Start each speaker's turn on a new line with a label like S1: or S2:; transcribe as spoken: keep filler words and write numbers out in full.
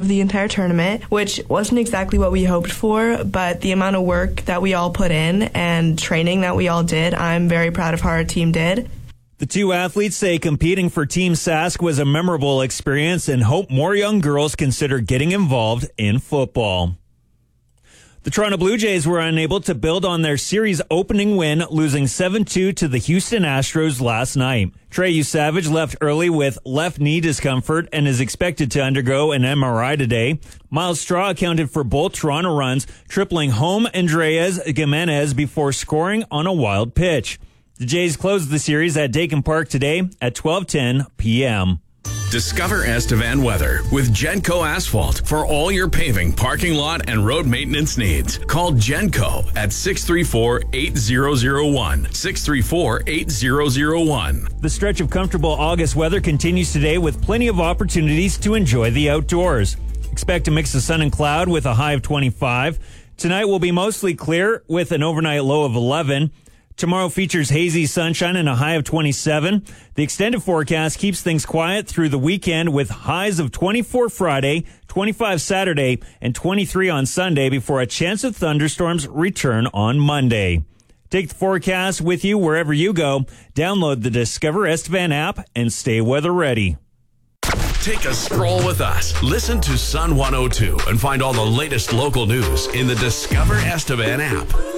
S1: of the entire tournament, which wasn't exactly what we hoped for, but the amount of work that we all put in and training that we all did, I'm very proud of how our team did.
S2: The two athletes say competing for Team Sask was a memorable experience and hope more young girls consider getting involved in football. The Toronto Blue Jays were unable to build on their series opening win, losing seven two to the Houston Astros last night. Treyu Savage left early with left knee discomfort and is expected to undergo an M R I today. Miles Straw accounted for both Toronto runs, tripling home Andreas Gimenez before scoring on a wild pitch. The Jays closed the series at Dakin Park today at twelve ten p.m.
S3: Discover Estevan weather with Genco Asphalt for all your paving, parking lot, and road maintenance needs. Call Genco at six three four, eight zero zero one, six three four, eight zero zero one.
S2: The stretch of comfortable August weather continues today with plenty of opportunities to enjoy the outdoors. Expect a mix of sun and cloud with a high of twenty-five. Tonight will be mostly clear with an overnight low of eleven. Tomorrow features hazy sunshine and a high of twenty-seven. The extended forecast keeps things quiet through the weekend with highs of twenty-four Friday, twenty-five Saturday, and twenty-three on Sunday before a chance of thunderstorms return on Monday. Take the forecast with you wherever you go. Download the Discover Estevan app and stay weather ready.
S3: Take a stroll with us. Listen to Sun one oh two and find all the latest local news in the Discover Estevan app.